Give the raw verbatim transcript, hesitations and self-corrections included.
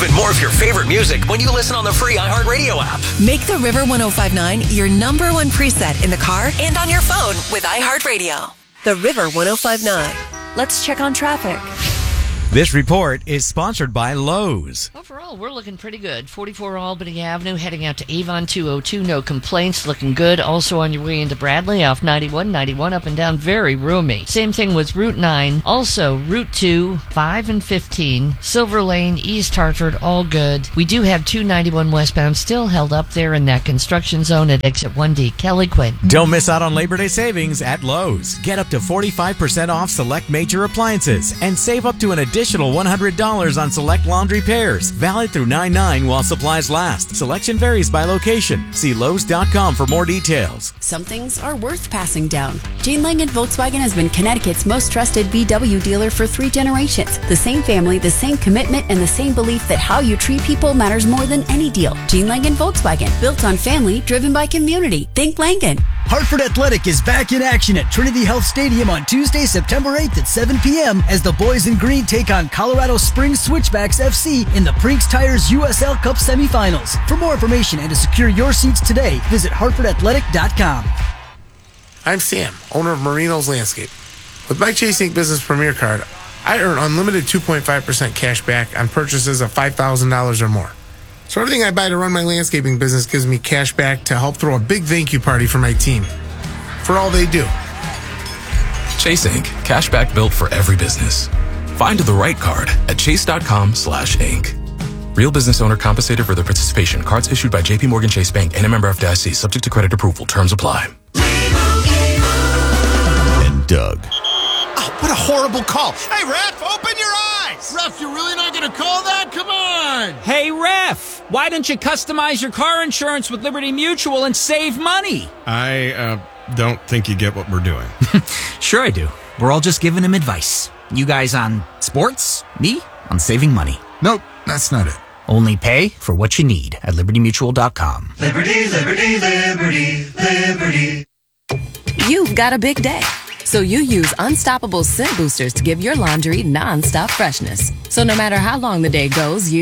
even more of your favorite music when you listen on the free iHeartRadio app. Make the River one oh five point nine your number one preset in the car and on your phone with iHeartRadio. The River one oh five point nine. Let's check on traffic. This report is sponsored by Lowe's. Overall, we're looking pretty good. forty-four Albany Avenue, heading out to Avon two oh two. No complaints, looking good. Also on your way into Bradley, off ninety-one, ninety-one, up and down, very roomy. Same thing with Route nine. Also, Route two, five and fifteen. Silver Lane, East Hartford, all good. We do have two ninety-one westbound still held up there in that construction zone at exit one D. Kelly Quinn. Don't miss out on Labor Day savings at Lowe's. Get up to forty-five percent off select major appliances and save up to an additional one hundred dollars on select laundry pairs. Valid through nine nine while supplies last. Selection varies by location. See Lowe's dot com for more details. Some things are worth passing down. Gene Langan Volkswagen has been Connecticut's most trusted V W dealer for three generations. The same family, the same commitment, and the same belief that how you treat people matters more than any deal. Gene Langan Volkswagen, built on family, driven by community. Think Langan. Hartford Athletic is back in action at Trinity Health Stadium on Tuesday, September eighth at seven p.m. as the boys in green take on Colorado Springs Switchbacks F C in the Brinks Tires U S L Cup semifinals. For more information and to secure your seats today, visit hartford athletic dot com. I'm Sam, owner of Marino's Landscape. With my Chase Incorporated. Business Premier Card, I earn unlimited two point five percent cash back on purchases of five thousand dollars or more. So everything I buy to run my landscaping business gives me cash back to help throw a big thank you party for my team. For all they do. Chase Incorporated. Cashback built for every business. Find the right card at chase.com slash Inc. Real business owner compensated for their participation. Cards issued by J P Morgan Chase Bank and a member F D I C. Subject to credit approval. Terms apply. And Doug. Oh, what a horrible call. Hey, ref, open your eyes. Ref, you're really not going to call that? Come on. Hey, ref, why don't you customize your car insurance with Liberty Mutual and save money? I uh, don't think you get what we're doing. Sure I do. We're all just giving him advice. You guys on sports, me on saving money. Nope, that's not it. Only pay for what you need at liberty mutual dot com. Liberty, liberty, liberty, liberty. You've got a big day, so you use Unstoppable Scent Boosters to give your laundry non-stop freshness. So no matter how long the day goes, you